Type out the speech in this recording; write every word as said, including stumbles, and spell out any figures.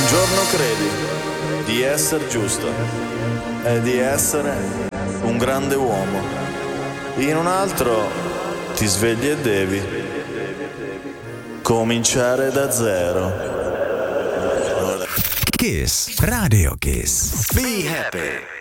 giorno credi di essere giusto e di essere un grande uomo, in un altro ti svegli e devi cominciare da zero. Kiss, Radio Kiss. Be happy.